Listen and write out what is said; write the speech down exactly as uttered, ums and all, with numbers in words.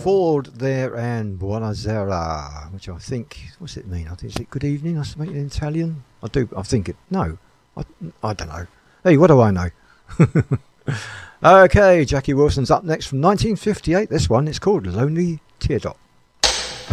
Ford there and buonasera, which I think, what's it mean? I think, is it good evening? I speak in Italian. I do. I think it. No, I, I don't know. Hey, what do I know? Okay, Jackie Wilson's up next from nineteen fifty-eight. This one, it's called Lonely Teardrop.